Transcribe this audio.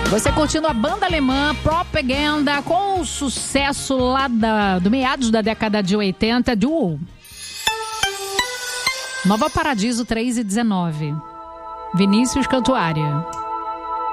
Você curtindo a banda alemã Propaganda com o sucesso lá do meados da década de 80, Duo. Nova Paradiso 3 e 19. Vinícius Cantuária.